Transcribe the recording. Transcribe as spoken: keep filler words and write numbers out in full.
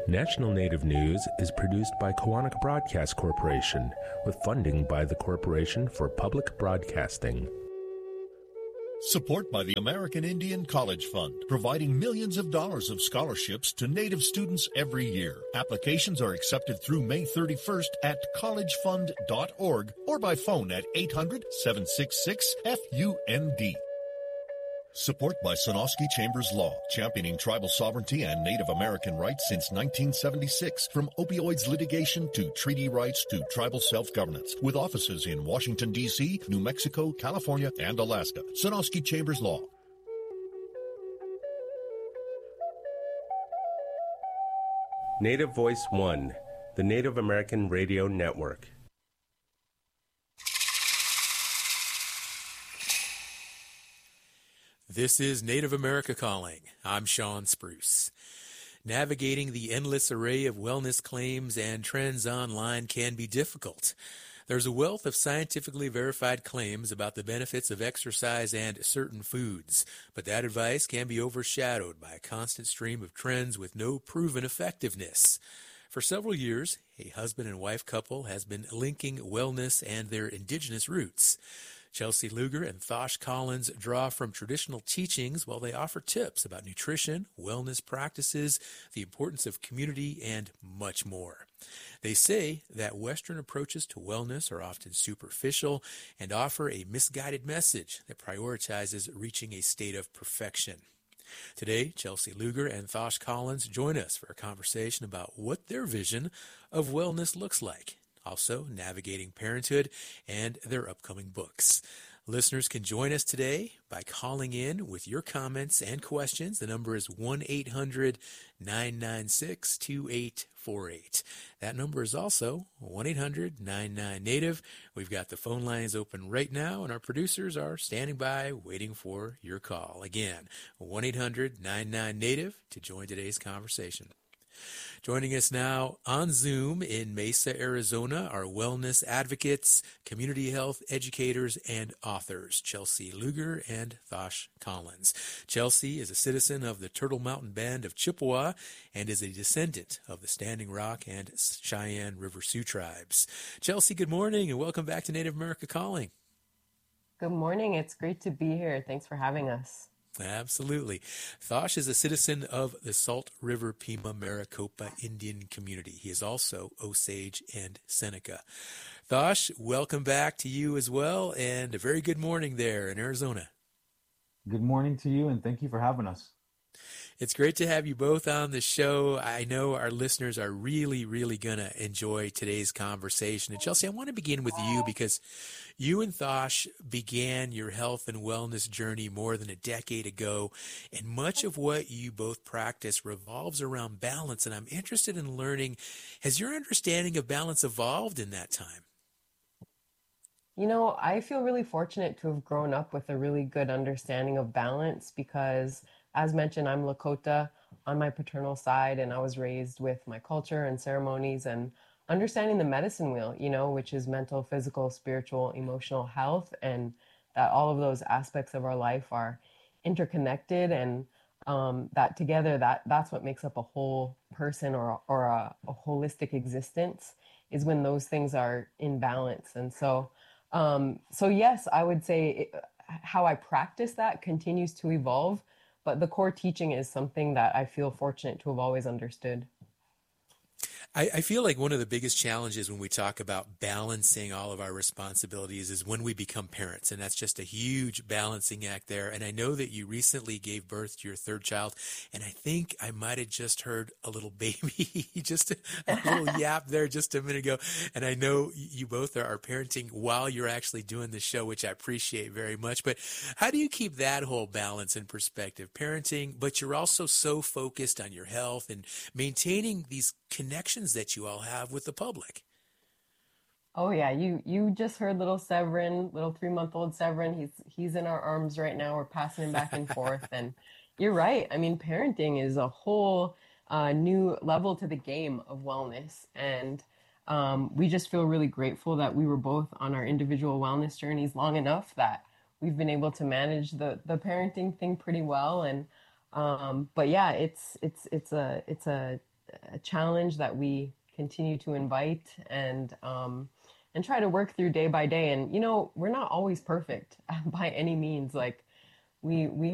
National Native News is produced by Koahnic Broadcast Corporation with funding by the Corporation for Public Broadcasting. Support by the American Indian College Fund, providing millions of dollars of scholarships to Native students every year. Applications are accepted through May thirty-first at college fund dot org or by phone at eight hundred, seven six six, F U N D. Support by Sonosky Chambers Law, championing tribal sovereignty and Native American rights since nineteen seventy-six. From opioids litigation to treaty rights to tribal self-governance. With offices in Washington, D C, New Mexico, California, and Alaska. Sonosky Chambers Law. Native Voice One, the Native American Radio Network. This is Native America Calling. I'm Sean Spruce. Navigating the endless array of wellness claims and trends online can be difficult. There's a wealth of scientifically verified claims about the benefits of exercise and certain foods, but that advice can be overshadowed by a constant stream of trends with no proven effectiveness. For several years, a husband and wife couple has been linking wellness and their indigenous roots. Chelsea Luger and Thosh Collins draw from traditional teachings while they offer tips about nutrition, wellness practices, the importance of community, and much more. They say that Western approaches to wellness are often superficial and offer a misguided message that prioritizes reaching a state of perfection. Today, Chelsea Luger and Thosh Collins join us for a conversation about what their vision of wellness looks like. Also, navigating parenthood and their upcoming books. Listeners can join us today by calling in with your comments and questions. The number is one eight hundred, nine nine six, two eight four eight. That number is also one eight hundred, nine nine, NATIVE. We've got the phone lines open right now, and our producers are standing by waiting for your call. Again, one eight hundred, nine nine, NATIVE to join today's conversation. Joining us now on Zoom in Mesa, Arizona, are wellness advocates, community health educators, and authors, Chelsea Luger and Thosh Collins. Chelsea is a citizen of the Turtle Mountain Band of Chippewa and is a descendant of the Standing Rock and Cheyenne River Sioux tribes. Chelsea, good morning and welcome back to Native America Calling. Good morning. It's great to be here. Thanks for having us. Absolutely. Thosh is a citizen of the Salt River Pima Maricopa Indian community. He is also Osage and Seneca. Thosh, welcome back to you as well, and a very good morning there in Arizona. Good morning to you, and thank you for having us. It's great to have you both on the show. I know our listeners are really, really going to enjoy today's conversation. And Chelsea, I want to begin with you because you and Thosh began your health and wellness journey more than a decade ago, and much of what you both practice revolves around balance. And I'm interested in learning, has your understanding of balance evolved in that time? You know, I feel really fortunate to have grown up with a really good understanding of balance because, as mentioned, I'm Lakota on my paternal side, and I was raised with my culture and ceremonies and understanding the medicine wheel, you know, which is mental, physical, spiritual, emotional health, and that all of those aspects of our life are interconnected, and um, that together, that that's what makes up a whole person or, or a, a holistic existence, is when those things are in balance. And so, um, so yes, I would say it, how I practice that continues to evolve. But the core teaching is something that I feel fortunate to have always understood. I, I feel like one of the biggest challenges when we talk about balancing all of our responsibilities is when we become parents, and that's just a huge balancing act there. And I know that you recently gave birth to your third child, and I think I might have just heard a little baby, just a, a little yap there just a minute ago. And I know you both are, are parenting while you're actually doing the show, which I appreciate very much. But how do you keep that whole balance in perspective? Parenting, but you're also so focused on your health and maintaining these connections that you all have with the public. Oh yeah, you you just heard little Severin, little three-month-old Severin. He's he's in our arms right now. We're passing him back and forth. And you're right. I mean, parenting is a whole uh, new level to the game of wellness. And um, we just feel really grateful that we were both on our individual wellness journeys long enough that we've been able to manage the the parenting thing pretty well. And um, but yeah, it's it's it's a it's a a challenge that we continue to invite and um, and try to work through day by day. And you know, we're not always perfect by any means. Like we we